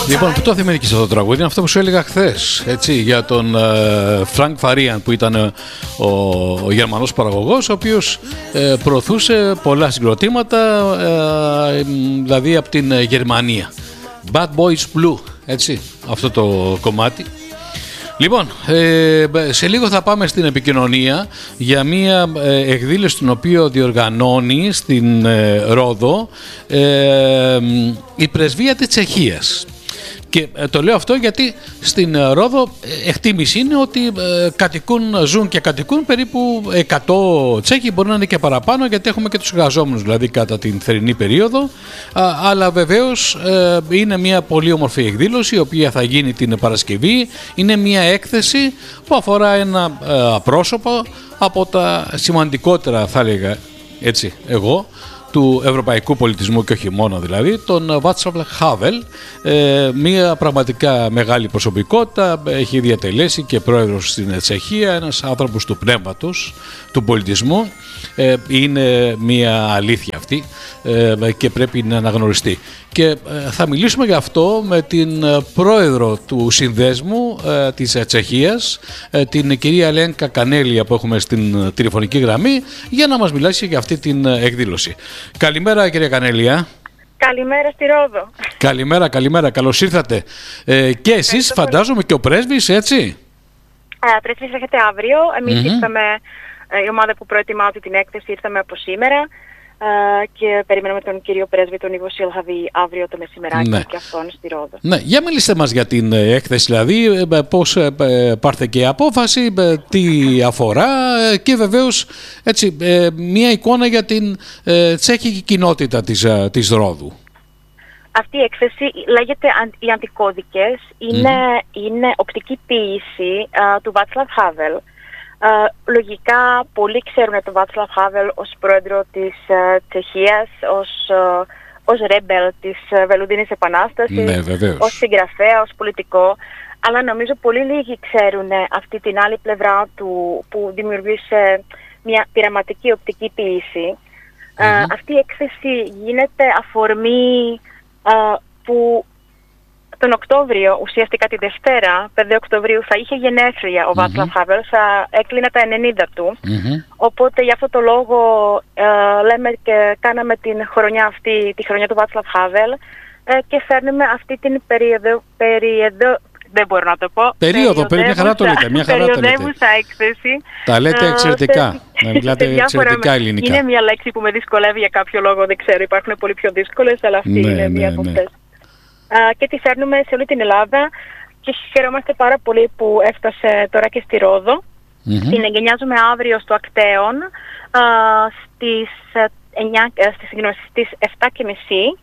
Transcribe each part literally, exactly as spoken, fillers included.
Λοιπόν, που το θυμίζει και σε αυτό το τραγούδι είναι αυτό που σου έλεγα χθες, έτσι, για τον Φρανκ Φαρίαν, που ήταν ο, ο Γερμανός παραγωγός, ο οποίος ε, προωθούσε πολλά συγκροτήματα, ε, δηλαδή από την Γερμανία. Bad Boys Blue, έτσι, αυτό το κομμάτι. Λοιπόν, ε, σε λίγο θα πάμε στην επικοινωνία για μια ε, εκδήλωση την οποία διοργανώνει στην ε, Ρόδο ε, η πρεσβεία της Τσεχίας. Και το λέω αυτό γιατί στην Ρόδο εκτίμηση είναι ότι ε, κατοικούν, ζουν και κατοικούν περίπου εκατό Τσέχοι, μπορεί να είναι και παραπάνω, γιατί έχουμε και τους εργαζόμενους δηλαδή κατά την θερινή περίοδο. Α, αλλά βεβαίως ε, είναι μια πολύ όμορφη εκδήλωση η οποία θα γίνει την Παρασκευή. Είναι μια έκθεση που αφορά ένα ε, πρόσωπο από τα σημαντικότερα, θα έλεγα έτσι εγώ, του ευρωπαϊκού πολιτισμού και όχι μόνο δηλαδή, τον Václav Havel, ε, μια πραγματικά μεγάλη προσωπικότητα, έχει διατελέσει και πρόεδρος στην Τσεχία, ένας άνθρωπος του πνεύματος, του πολιτισμού, ε, είναι μια αλήθεια αυτή ε, και πρέπει να αναγνωριστεί. Και ε, θα μιλήσουμε γι' αυτό με την πρόεδρο του συνδέσμου ε, της Τσεχίας, ε, την κυρία Lenka Kanellia, που έχουμε στην τηλεφωνική γραμμή, για να μας μιλήσει για αυτή την εκδήλωση. Καλημέρα, κυρία Κανέλια. Καλημέρα στη Ρόδο. Καλημέρα, καλημέρα. Καλώς ήρθατε. Ε, και εσείς, φαντάζομαι, και ο πρέσβης, έτσι. Ε, πρέσβης έρχεται αύριο. Εμείς mm-hmm. ήρθαμε, η ομάδα που προετοιμάζει την έκθεση, ήρθαμε από σήμερα ε, και περιμένουμε τον κύριο πρέσβη, τον Ιβο Σιλχαβή, αύριο το μεσημεράκι, ναι, και αυτόν στη Ρόδο. Ναι, για μιλήστε μας για την έκθεση, δηλαδή, πώς πάρθηκε η απόφαση, τι αφορά και βεβαίως έτσι, μια εικόνα για την τσέχικη κοινότητα της, της Ρόδου. Αυτή η έκθεση λέγεται «Οι Αντικώδικες», είναι, mm. είναι οπτική ποίηση uh, του Václav Havel. Uh, λογικά πολλοί ξέρουν τον Václav Havel ως πρόεδρο της uh, Τσεχίας, ως, uh, ως ρέμπελ της uh, Βελουδίνης Επανάστασης, ναι, ως συγγραφέα, ως πολιτικό. Αλλά νομίζω πολύ λίγοι ξέρουν αυτή την άλλη πλευρά του που δημιουργήσε μια πειραματική οπτική ποίηση. Mm-hmm. Uh, αυτή η έκθεση γίνεται αφορμή uh, που τον Οκτώβριο, ουσιαστικά τη Δευτέρα, πέντε Οκτωβρίου, θα είχε γενέθλια ο mm-hmm. Václav Havel, θα έκλεινε τα ενενήντα του. Mm-hmm. Οπότε για αυτό το λόγο ε, λέμε και κάναμε την χρονιά αυτή, τη χρονιά του Václav Havel ε, και φέρνουμε αυτή την περίοδο, περίοδο δεν μπορώ να το πω. Περίοδο, μια χαρά το λέτε. Μια χαρά το λέτε. Έκθεση. Τα λέτε εξαιρετικά. Να μιλάτε εξαιρετικά ελληνικά. Είναι μια λέξη που με δυσκολεύει για κάποιο λόγο, δεν ξέρω. Υπάρχουν πολύ πιο δύσκολες, αλλά αυτή ναι, είναι ναι, μια από ναι. αυτές. Uh, και τη φέρνουμε σε όλη την Ελλάδα και χαιρόμαστε πάρα πολύ που έφτασε τώρα και στη Ρόδο. Mm-hmm. Την εγκαινιάζουμε αύριο στο Ακτέον uh, στις, εννιά, στις, στις εφτά και μισή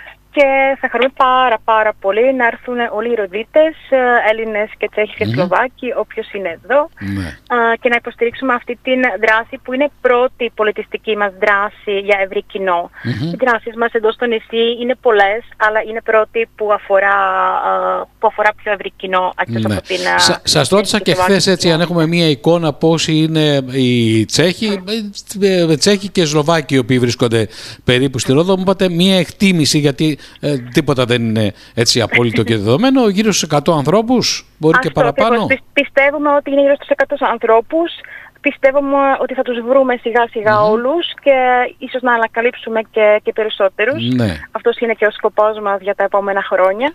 και θα χαρούμε πάρα πάρα πολύ να έρθουν όλοι οι Ροδίτες, Έλληνες και Τσέχοι και mm-hmm. Σλοβάκοι, όποιος είναι εδώ, mm-hmm. uh, και να υποστηρίξουμε αυτή την δράση που είναι πρώτη πολιτιστική μας δράση για ευρύ κοινό. Mm-hmm. Οι δράσεις μας εδώ στο νησί είναι πολλές, αλλά είναι πρώτη που αφορά, uh, που αφορά πιο ευρύ κοινό. Mm-hmm. Από την, uh, Σα, σας ρώτησα και χθες, έτσι, αν έχουμε μία εικόνα πόσοι είναι οι Τσέχοι, mm-hmm. Τσέχοι και Σλοβάκοι οι οποίοι βρίσκονται περίπου στη Ρόδο. Μου είπατε μία εκτίμηση, γιατί Ε, τίποτα δεν είναι έτσι απόλυτο και δεδομένο, γύρω στους εκατό ανθρώπους, μπορεί αυτό, και παραπάνω. Πι, πιστεύουμε ότι είναι γύρω στους εκατό ανθρώπους, πιστεύουμε ότι θα τους βρούμε σιγά σιγά mm-hmm. όλους και ίσως να ανακαλύψουμε και, και περισσότερους. Ναι. Αυτός είναι και ο σκοπός μας για τα επόμενα χρόνια.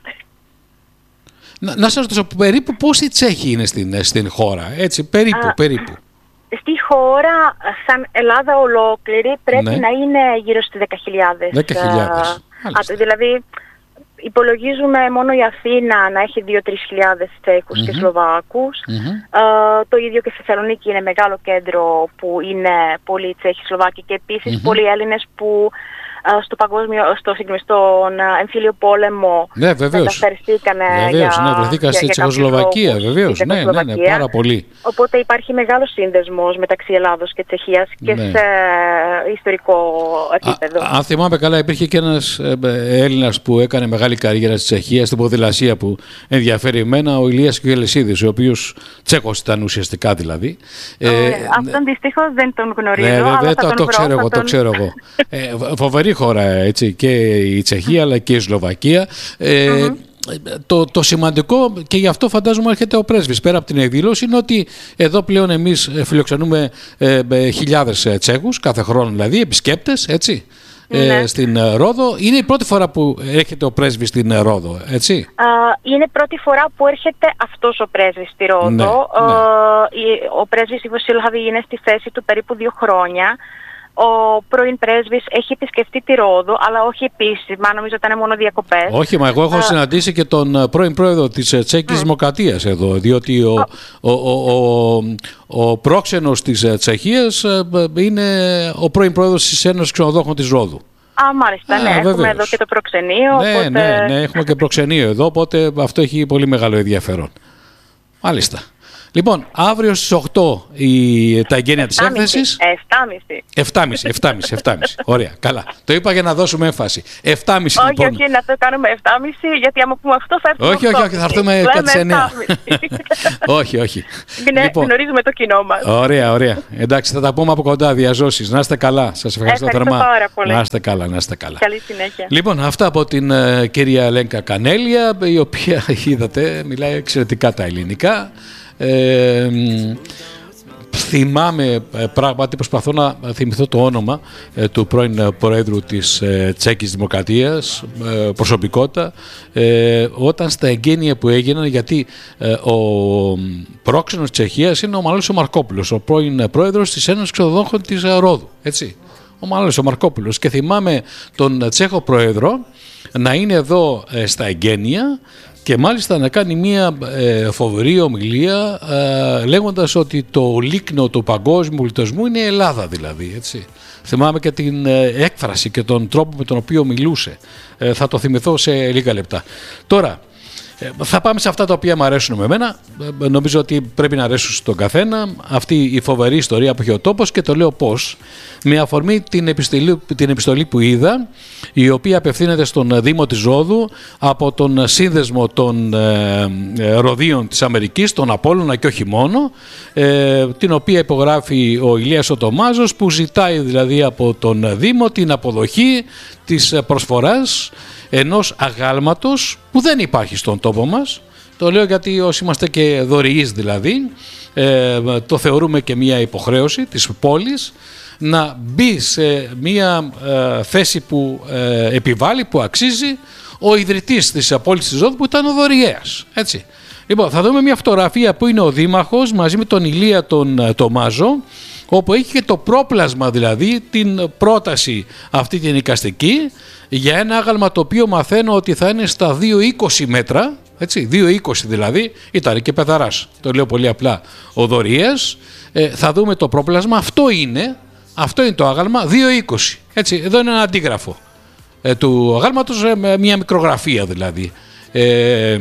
Να, να σας ρωτήσω, περίπου πόσοι Τσέχοι είναι στην, στην χώρα, έτσι, περίπου, Α, περίπου. Στη χώρα, σαν Ελλάδα ολόκληρη, πρέπει ναι. να είναι γύρω στις δέκα χιλιάδες. δέκα χιλιάδες. Α, δηλαδή, υπολογίζουμε μόνο η Αθήνα να έχει δύο με τρεις χιλιάδες Τσέχους mm-hmm. και Σλοβάκους. Mm-hmm. Uh, το ίδιο και στη Θεσσαλονίκη είναι μεγάλο κέντρο που είναι πολλοί Τσέχοι, Σλοβάκοι και επίσης mm-hmm. πολλοί Έλληνες που στο παγκόσμιο, στο, στον εμφύλιο πόλεμο ναι, μεταφερθήκαν βεβαίως, ναι, βρεθήκαν στη Τσεχοσλοβακία, βεβαίως, ναι, ναι, ναι, πάρα πολύ. Οπότε υπάρχει μεγάλος σύνδεσμος μεταξύ Ελλάδος και Τσεχίας και ναι. σε ιστορικό επίπεδο. Α, αν θυμάμαι καλά, υπήρχε και ένας Έλληνας που έκανε μεγάλη καριέρα στη Τσεχία, στην ποδηλασία, που ενδιαφέρει εμένα, ο Ηλίας Κιελεσίδης, ο οποίος Τσέχος ήταν ουσιαστικά δηλαδή. Ε, ε, αυτόν δυστυχώς δεν τον γνωρίζω, ναι, αλλά βέβαια, θα το, τον το βρω, ξέρω εγώ, τον... το ξέρω εγώ. ε, φοβερή χώρα, έτσι, και η Τσεχία αλλά και η Σλοβακία. Ε, mm-hmm. το, το σημαντικό, και γι' αυτό φαντάζομαι έρχεται ο πρέσβης πέρα από την εκδήλωση, είναι ότι εδώ πλέον εμείς φιλοξενούμε ε, ε, χιλιάδες ε, Τσέχους κάθε χρόνο, δηλαδή επισκέπτες, έτσι, ναι. ε, στην ε, Ρόδο. Είναι η πρώτη φορά που έρχεται ο πρέσβης στην ε, Ρόδο, έτσι? Α, είναι πρώτη φορά που έρχεται αυτός ο πρέσβης στη Ρόδο. Ναι, ναι. Ε, ο πρέσβης Ιβο Σίλχαβη είναι στη θέση του περίπου δύο χρόνια. Ο πρώην πρέσβης έχει επισκεφτεί τη Ρόδο, αλλά όχι επίσημα, νομίζω ήταν μόνο διακοπές. Όχι, μα εγώ έχω uh, συναντήσει και τον πρώην πρόεδρο της Τσέχικης uh, Δημοκρατίας εδώ, διότι ο, uh, ο, ο, ο, ο πρόξενος της Τσεχίας είναι ο πρώην πρόεδρος της Ένωσης Ξενοδόχων της Ρόδου. Α, μάλιστα, ναι, ah, έχουμε εδώ και το προξενείο. Ναι, οπότε... ναι, ναι, έχουμε και προξενείο εδώ, οπότε αυτό έχει πολύ μεγάλο ενδιαφέρον. Μάλιστα. Λοιπόν, αύριο στις οκτώ η, τα εγγένεια της έκθεσης. εφτάμισι. εφτάμισι. Ωραία, καλά. Το είπα για να δώσουμε έμφαση. εφτάμισι όχι, λοιπόν. Όχι, να το κάνουμε εφτάμισι, γιατί άμα πούμε αυτό θα έρθουμε. Όχι, όχι, όχι, θα έρθουμε κάτι σε εννιά. όχι, όχι. Ναι, λοιπόν, γνωρίζουμε το κοινό μας. Ωραία, ωραία. Εντάξει, θα τα πούμε από κοντά, διαζώσεις. Να είστε καλά. Σας ευχαριστώ, ευχαριστώ θερμά. Πάρα πολύ. Να είστε καλά, να είστε καλά. Καλή συνέχεια. Λοιπόν, αυτά από την uh, κυρία Ελένκα Κανέλια, η οποία, είδατε, μιλάει εξαιρετικά τα ελληνικά. Ε, θυμάμαι πράγματι, προσπαθώ να θυμηθώ το όνομα ε, του πρώην Προέδρου της ε, Τσέχικης Δημοκρατίας, ε, προσωπικότητα, ε, όταν στα εγγένεια που έγιναν, γιατί ε, ο πρόξενος της Τσεχίας είναι ο Μανώλης ο Μαρκόπουλος, ο πρώην Πρόεδρος της Ένωσης Ξενοδόχων της Ρόδου, έτσι, ο Μανώλης ο Μαρκόπουλος, και θυμάμαι τον Τσέχο Πρόεδρο να είναι εδώ ε, στα εγγένεια και μάλιστα να κάνει μια ε, φοβερή ομιλία ε, λέγοντας ότι το λίκνο του παγκόσμιου πολιτισμού είναι η Ελλάδα, δηλαδή, έτσι. Θυμάμαι και την ε, έκφραση και τον τρόπο με τον οποίο μιλούσε. Ε, θα το θυμηθώ σε λίγα λεπτά. Τώρα, ε, θα πάμε σε αυτά τα οποία μου αρέσουν με εμένα. Ε, νομίζω ότι πρέπει να αρέσουν στον καθένα. Αυτή η φοβερή ιστορία που έχει ο τόπος, και το λέω πώς. Με αφορμή την επιστολή, την επιστολή που είδα, η οποία απευθύνεται στον Δήμο της Ρόδου από τον Σύνδεσμο των ε, ε, Ροδίων της Αμερικής, τον Απόλλωνα και όχι μόνο, ε, την οποία υπογράφει ο Ηλίας ο Τομάζος, που ζητάει δηλαδή από τον Δήμο την αποδοχή της προσφοράς ενός αγάλματος που δεν υπάρχει στον τόπο μας. Το λέω γιατί όσοι είμαστε και δωρεείς δηλαδή, ε, το θεωρούμε και μια υποχρέωση της πόλης να μπει σε μια ε, θέση που ε, επιβάλλει, που αξίζει ο ιδρυτής της πόλης της Ρόδου, που ήταν ο Δωριέας, έτσι. Λοιπόν, θα δούμε μια φωτογραφία που είναι ο Δήμαρχος μαζί με τον Ηλία τον ε, Τομάζο, όπου έχει και το πρόπλασμα, δηλαδή την πρόταση αυτή την εικαστική για ένα άγαλμα το οποίο μαθαίνω ότι θα είναι στα δύο είκοσι μέτρα, έτσι, δύο είκοσι δηλαδή, ήταν και πεθαράς, το λέω πολύ απλά ο Δωριέας. Ε, θα δούμε το πρόπλασμα, αυτό είναι, αυτό είναι το άγαλμα, δύο είκοσι, έτσι, εδώ είναι ένα αντίγραφο ε, του αγάλματος, ε, μια μικρογραφία δηλαδή. Ε,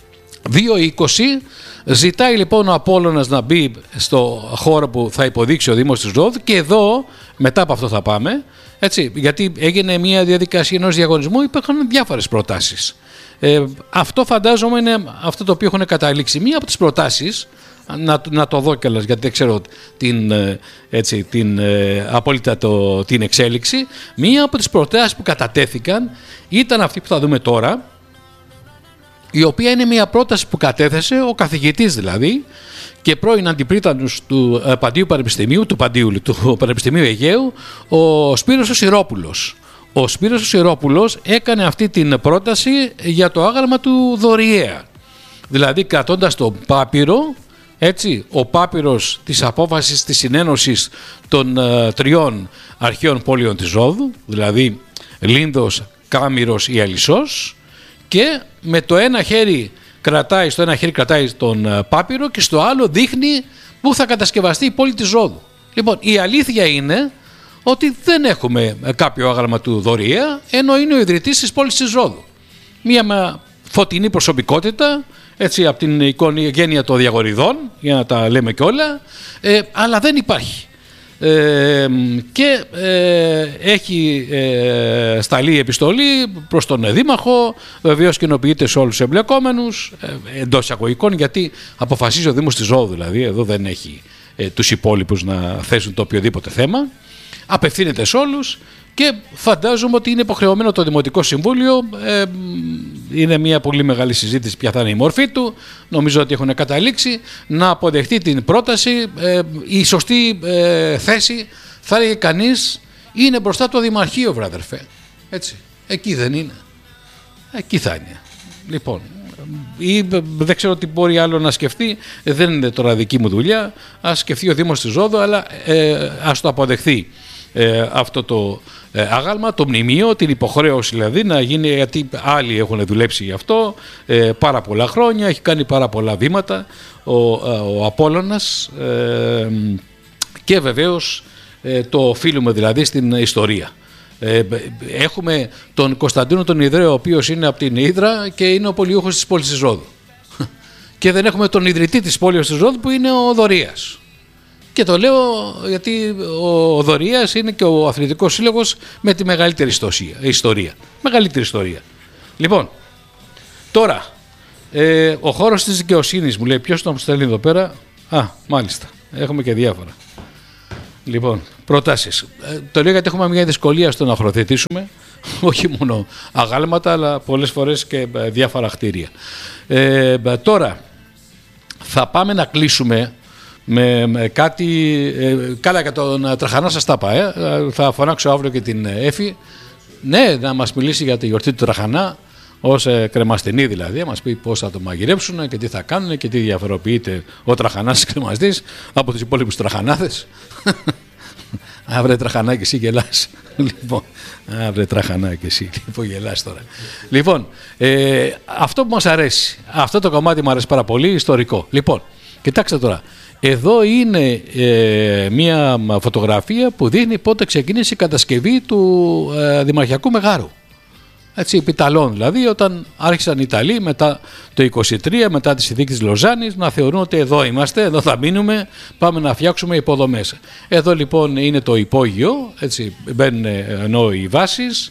δύο είκοσι. Ζητάει λοιπόν ο Απόλλωνας να μπει στο χώρο που θα υποδείξει ο Δήμος της Ρόδου, και εδώ μετά από αυτό θα πάμε, έτσι, γιατί έγινε μια διαδικασία ενός διαγωνισμού, υπήρχαν διάφορες προτάσεις. Ε, αυτό φαντάζομαι είναι αυτό το οποίο έχουν καταλήξει. Μία από τις προτάσεις, να, να το δω κιόλας γιατί δεν ξέρω την, έτσι, την, απόλυτα το, την εξέλιξη, μία από τις προτάσεις που κατατέθηκαν ήταν αυτή που θα δούμε τώρα, η οποία είναι μια πρόταση που κατέθεσε ο καθηγητής δηλαδή και πρώην αντιπρίτανος του Παντίου Πανεπιστημίου, του Παντίου, του Πανεπιστημίου Αιγαίου, ο Σπύρος ο Σιρόπουλος. Ο Σπύρος ο Σιρόπουλος έκανε αυτή την πρόταση για το άγαλμα του Δωριέα. Δηλαδή κρατώντας το πάπυρο, έτσι, ο πάπυρος της απόφασης της συνένωσης των uh, τριών αρχαίων πόλεων της Ρόδου, δηλαδή Λίνδος, Κάμηρος ή Αλισσός, και με το ένα χέρι κρατάει, στο ένα χέρι κρατάει τον uh, πάπυρο και στο άλλο δείχνει πού θα κατασκευαστεί η πόλη της Ρόδου. Λοιπόν, η αλήθεια είναι ότι δεν έχουμε κάποιο άγαλμα του Δωριέα, ενώ είναι ο ιδρυτής της πόλης της Ρόδου. Μία φωτεινή προσωπικότητα, έτσι, από την οικογένεια των Διαγοριδών, για να τα λέμε κιόλα, ε, αλλά δεν υπάρχει. Ε, και ε, έχει ε, σταλεί επιστολή προς τον Δήμαρχο, βεβαίως κοινοποιείται σε όλους τους εμπλεκόμενους, ε, εντός εισαγωγικών, γιατί αποφασίζει ο Δήμος της Ρόδου, δηλαδή εδώ δεν έχει ε, τους υπόλοιπους να θέσουν το οποιοδήποτε θέμα. Απευθύνεται σε όλους Και φαντάζομαι ότι είναι υποχρεωμένο το Δημοτικό Συμβούλιο, ε, είναι μια πολύ μεγάλη συζήτηση ποια θα είναι η μορφή του, νομίζω ότι έχουν καταλήξει, να αποδεχτεί την πρόταση. Ε, η σωστή ε, θέση θα έλεγε κανείς είναι μπροστά το Δημαρχείο, βράδερφε. Έτσι, εκεί δεν είναι. Εκεί θα είναι. Λοιπόν, ή δεν ξέρω τι μπορεί άλλο να σκεφτεί, δεν είναι τώρα δική μου δουλειά, ας σκεφτεί ο Δήμος της Ρόδου, αλλά ε, ας το αποδεχθεί ε, αυτό το ε, άγαλμα, το μνημείο, την υποχρέωση δηλαδή να γίνει, γιατί άλλοι έχουν δουλέψει γι' αυτό ε, πάρα πολλά χρόνια, έχει κάνει πάρα πολλά βήματα ο, ο Απόλλωνας ε, και βεβαίως ε, το οφείλουμε δηλαδή στην ιστορία. Ε, έχουμε τον Κωνσταντίνο τον Ιδραίο, ο οποίος είναι από την Ύδρα και είναι ο πολιούχος της πόλης της Ρόδου. Και δεν έχουμε τον ιδρυτή της πόλης της Ρόδου που είναι ο Δωρίας. Και το λέω γιατί ο Δωρίας είναι και ο αθλητικός σύλλογος με τη μεγαλύτερη ιστορία. Μεγαλύτερη ιστορία. Λοιπόν, τώρα, ε, ο χώρος της δικαιοσύνης μου λέει ποιος τον στέλνει εδώ πέρα. Α, μάλιστα, έχουμε και διάφορα. Λοιπόν, προτάσεις. Ε, το λέω γιατί έχουμε μια δυσκολία στο να χρωθετήσουμε, όχι μόνο αγάλματα, αλλά πολλές φορές και ε, διάφορα κτίρια. Ε, τώρα, θα πάμε να κλείσουμε με, με κάτι... Ε, καλά, για τον Τραχανά σας τα είπα, ε. Θα φωνάξω αύριο και την Έφη. Ναι, να μας μιλήσει για τη γιορτή του Τραχανά, ως ε, κρεμαστινή δηλαδή, να μας πει πώς θα το μαγειρέψουν και τι θα κάνουν και τι διαφοροποιείται ο Τραχανάς κρεμαστής από τους υπόλοιπους τραχανάδες. Αύρε Τραχανά και εσύ γελάς. Λοιπόν, αύρε Τραχανά και εσύ. Λοιπόν, γελάς τώρα. Λοιπόν, ε, αυτό που μας αρέσει, αυτό το κομμάτι μου αρέσει πάρα πολύ, ιστορικό. Λοιπόν, κοιτάξτε τώρα. Εδώ είναι ε, μια φωτογραφία που δείχνει πότε ξεκίνησε η κατασκευή του ε, Δημαρχιακού Μεγάρου. Έτσι, Πιταλών δηλαδή, όταν άρχισαν οι Ιταλοί μετά το είκοσι τρία, μετά τη συνθήκη της Λοζάνης, να θεωρούν ότι εδώ είμαστε, εδώ θα μείνουμε, πάμε να φτιάξουμε υποδομές. Εδώ λοιπόν είναι το υπόγειο, έτσι, μπαίνουν ενώ οι βάσεις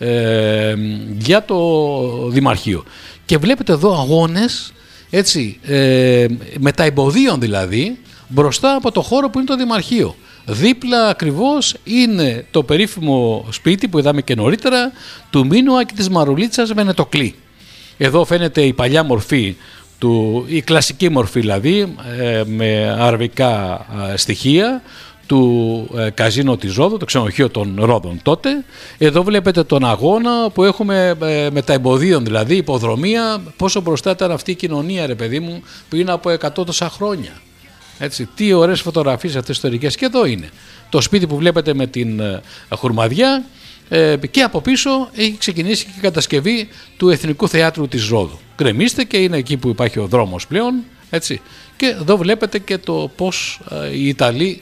ε, για το Δημαρχείο. Και βλέπετε εδώ αγώνες, έτσι, ε, με τα εμποδίων δηλαδή, μπροστά από το χώρο που είναι το Δημαρχείο. Δίπλα ακριβώς είναι το περίφημο σπίτι που είδαμε και νωρίτερα του Μίνωα και της Μαρουλίτσας Βενετοκλή. Εδώ φαίνεται η παλιά μορφή, του, η κλασική μορφή δηλαδή, ε, με αραβικά ε, στοιχεία του ε, καζίνο της Ρόδου, το ξενοδοχείο των Ρόδων τότε. Εδώ βλέπετε τον αγώνα που έχουμε ε, με τα εμποδίων, δηλαδή υποδρομία, πόσο μπροστά ήταν αυτή η κοινωνία, ρε παιδί μου, πριν από εκατό τόσα χρόνια. Έτσι, τι ωραίες φωτογραφίες αυτές ιστορικές, και εδώ είναι το σπίτι που βλέπετε με την ε, χουρμαδιά ε, και από πίσω έχει ξεκινήσει και η κατασκευή του Εθνικού Θεάτρου της Ρόδου. Γκρεμίστε και είναι εκεί που υπάρχει ο δρόμος πλέον, έτσι. Και εδώ βλέπετε και το πώς ε, οι Ιταλοί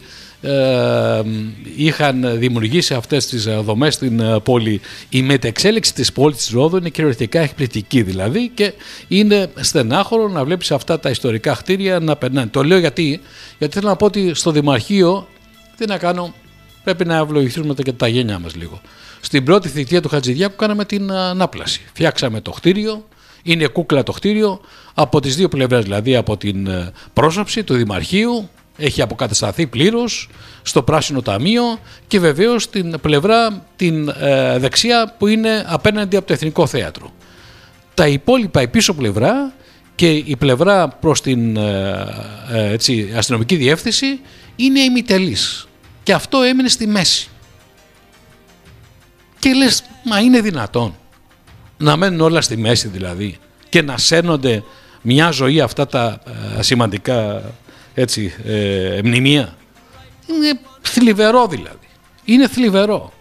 ε, είχαν δημιουργήσει αυτές τις δομές στην ε, πόλη. Η μετεξέλιξη της πόλης της Ρόδου είναι κυριολεκτικά εκπληκτική δηλαδή, και είναι στενάχωρο να βλέπεις αυτά τα ιστορικά κτίρια να περνάνε. Το λέω γιατί, γιατί θέλω να πω ότι στο Δημαρχείο, τι να κάνω, πρέπει να ευλογηθούμε και τα γένια μας λίγο. Στην πρώτη θητεία του Χατζηδιάκου κάναμε την ανάπλαση. Φτιάξαμε το κτίριο, είναι κούκλα το κτίριο, από τις δύο πλευρές δηλαδή, από την πρόσωψη του Δημαρχείου, έχει αποκατασταθεί πλήρως στο Πράσινο Ταμείο, και βεβαίως την πλευρά την ε, δεξιά που είναι απέναντι από το Εθνικό Θέατρο. Τα υπόλοιπα, η πίσω πλευρά και η πλευρά προς την ε, ε, έτσι, αστυνομική διεύθυνση είναι ημιτελής, και αυτό έμεινε στη μέση. Και λες, μα είναι δυνατόν να μένουν όλα στη μέση δηλαδή και να σέρνονται μια ζωή αυτά τα ε, σημαντικά, έτσι, ε, μνημεία? Είναι θλιβερό δηλαδή. Είναι θλιβερό.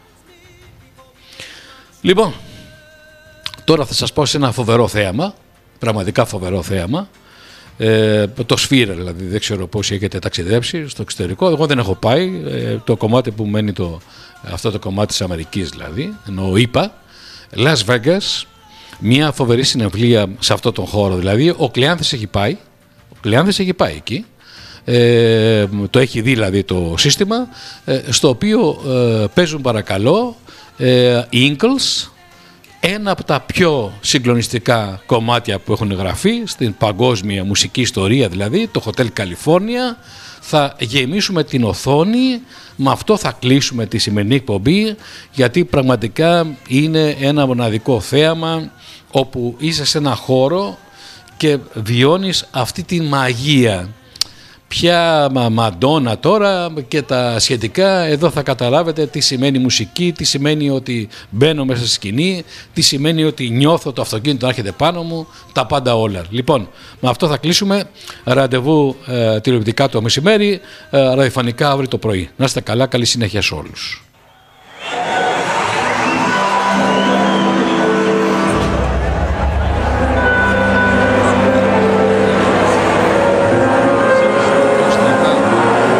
Λοιπόν, τώρα θα σας πω σε ένα φοβερό θέαμα, πραγματικά φοβερό θέαμα. Ε, το Σφύρα δηλαδή, δεν ξέρω πόσοι έχετε ταξιδέψει στο εξωτερικό. Εγώ δεν έχω πάει. Ε, το κομμάτι που μένει, το, αυτό το κομμάτι της Αμερικής δηλαδή, ενώ είπα, Las Vegas, μια φοβερή συναυλία σε αυτό τον χώρο δηλαδή. Ο Κλεάνθης έχει πάει. Ο Κλεάνθης έχει πάει εκεί. Ε, το έχει δει δηλαδή το σύστημα, ε, στο οποίο ε, παίζουν παρακαλώ ε, οι Eagles, ένα από τα πιο συγκλονιστικά κομμάτια που έχουν γραφεί στην παγκόσμια μουσική ιστορία δηλαδή, το Hotel California. θα γεμίσουμε την οθόνη, με αυτό θα κλείσουμε τη σημερινή εκπομπή, γιατί πραγματικά είναι ένα μοναδικό θέαμα όπου είσαι σε ένα χώρο και βιώνεις αυτή τη μαγεία. Πια Μαντόνα τώρα και τα σχετικά, εδώ θα καταλάβετε τι σημαίνει μουσική, τι σημαίνει ότι μπαίνω μέσα στη σκηνή, τι σημαίνει ότι νιώθω το αυτοκίνητο να έρχεται πάνω μου, τα πάντα όλα. Λοιπόν, με αυτό θα κλείσουμε. Ραντεβού ε, τηλεοπτικά το μεσημέρι, ε, ραδιοφωνικά αύριο το πρωί. Να είστε καλά, καλή συνέχεια σε όλους.